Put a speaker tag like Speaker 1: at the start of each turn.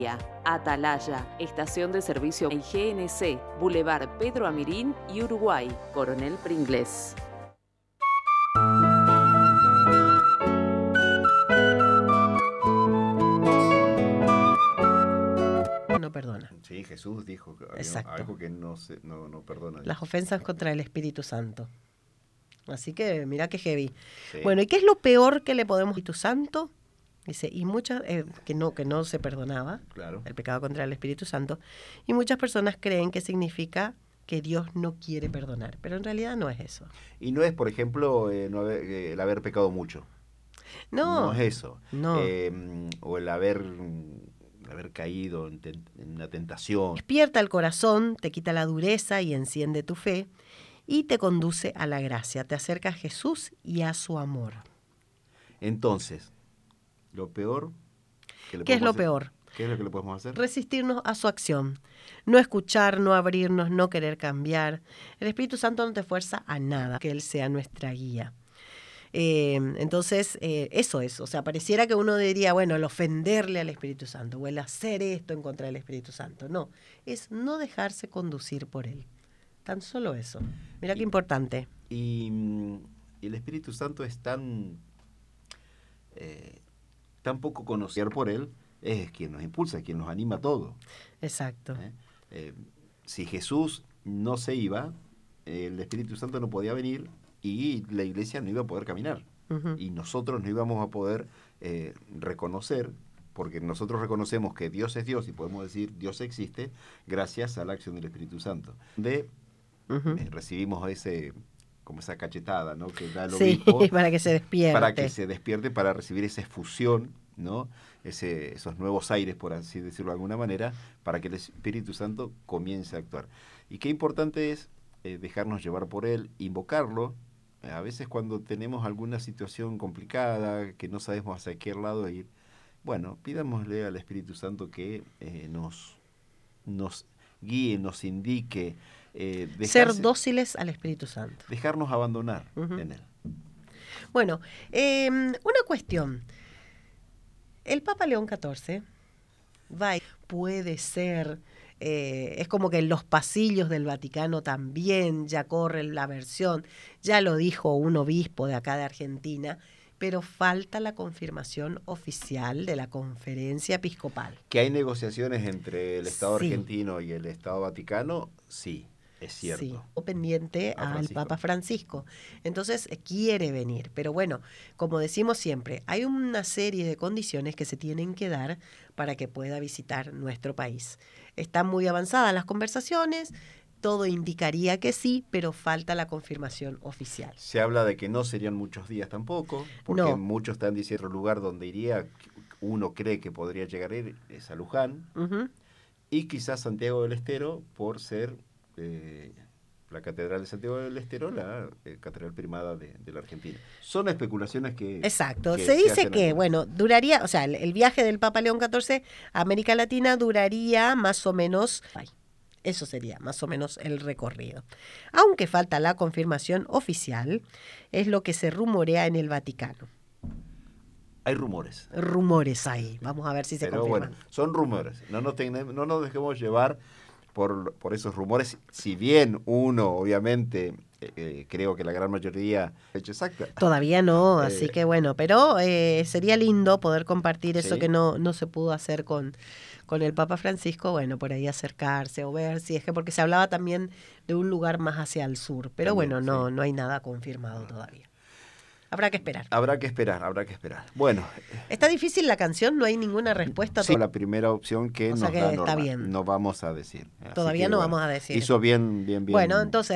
Speaker 1: Atalaya, estación de servicio en GNC, Boulevard Pedro Amirín y Uruguay, Coronel Pringles.
Speaker 2: No perdona.
Speaker 3: Sí, Jesús dijo que había algo que no perdona.
Speaker 2: Las ofensas contra el Espíritu Santo. Así que mira qué heavy.
Speaker 3: Sí.
Speaker 2: Bueno, ¿y qué es lo peor que le podemos al Espíritu Santo? Dice, y muchas, que no se perdonaba,
Speaker 3: claro,
Speaker 2: el pecado contra el Espíritu Santo, y muchas personas creen que significa que Dios no quiere perdonar, pero en realidad no es eso.
Speaker 3: Y no es, por ejemplo, el haber pecado mucho. No es eso.
Speaker 2: No.
Speaker 3: O el haber caído en una tentación.
Speaker 2: Despierta el corazón, te quita la dureza y enciende tu fe, y te conduce a la gracia, te acerca a Jesús y a su amor.
Speaker 3: Entonces, lo peor
Speaker 2: ¿Qué es lo peor?
Speaker 3: ¿Qué es lo que le podemos hacer?
Speaker 2: Resistirnos a su acción. No escuchar, no abrirnos, no querer cambiar. El Espíritu Santo no te fuerza a nada, que Él sea nuestra guía. Entonces, eso es. O sea, pareciera que uno diría, bueno, el ofenderle al Espíritu Santo o el hacer esto en contra del Espíritu Santo. No, es no dejarse conducir por Él. Tan solo eso. Mira qué importante.
Speaker 3: Y el Espíritu Santo es tan poco conocer por Él, es quien nos impulsa, quien nos anima a todo.
Speaker 2: Exacto.
Speaker 3: Si Jesús no se iba, el Espíritu Santo no podía venir y la iglesia no iba a poder caminar.
Speaker 2: Uh-huh.
Speaker 3: Y nosotros no íbamos a poder reconocer, porque nosotros reconocemos que Dios es Dios y podemos decir Dios existe gracias a la acción del Espíritu Santo. Recibimos como esa cachetada, ¿no? Que da el obispo,
Speaker 2: para que se despierte.
Speaker 3: Para que se despierte, para recibir esa efusión, ¿no? Esos nuevos aires, por así decirlo de alguna manera, para que el Espíritu Santo comience a actuar. Y qué importante es dejarnos llevar por Él, invocarlo. A veces cuando tenemos alguna situación complicada, que no sabemos hacia qué lado ir, bueno, pidámosle al Espíritu Santo que nos guíe, nos indique.
Speaker 2: Ser dóciles al Espíritu Santo.
Speaker 3: Dejarnos abandonar en Él.
Speaker 2: Bueno, una cuestión. El Papa León XIV puede ser, es como que en los pasillos del Vaticano también ya corre la versión, ya lo dijo un obispo de acá de Argentina, pero falta la confirmación oficial de la Conferencia Episcopal.
Speaker 3: Que hay negociaciones entre el Estado argentino y el Estado Vaticano, sí. Es cierto.
Speaker 2: Sí, o pendiente al Papa Francisco. Entonces quiere venir. Pero bueno, como decimos siempre, hay una serie de condiciones que se tienen que dar para que pueda visitar nuestro país. Están muy avanzadas las conversaciones, todo indicaría que sí, pero falta la confirmación oficial.
Speaker 3: Se habla de que no serían muchos días tampoco, porque muchos están diciendo el lugar donde iría, uno cree que podría llegar a ir, es a Luján, y quizás Santiago del Estero por ser... la Catedral de Santiago del Estero, la Catedral Primada de la Argentina. Son especulaciones que...
Speaker 2: Exacto. Se dice que, bueno, duraría, o sea, el viaje del Papa León XIV a América Latina duraría más o menos... Eso sería más o menos el recorrido. Aunque falta la confirmación oficial, es lo que se rumorea en el Vaticano.
Speaker 3: Hay rumores.
Speaker 2: Rumores hay. Vamos a ver si se confirman.
Speaker 3: Pero bueno, son rumores. No nos dejemos llevar por esos rumores, si bien uno, obviamente, creo que la gran mayoría fecha exacta.
Speaker 2: Todavía no, así que bueno, pero sería lindo poder compartir eso que no se pudo hacer con el Papa Francisco, bueno, por ahí acercarse o ver si es que, porque se hablaba también de un lugar más hacia el sur, pero también, bueno, no hay nada confirmado todavía. Habrá que esperar.
Speaker 3: Habrá que esperar. Bueno.
Speaker 2: ¿Está difícil la canción? ¿No hay ninguna respuesta?
Speaker 3: Sí, la primera opción que nos da Norma.
Speaker 2: Está bien.
Speaker 3: No vamos a decir.
Speaker 2: Todavía no vamos a decir.
Speaker 3: Hizo bien.
Speaker 2: Bueno, entonces...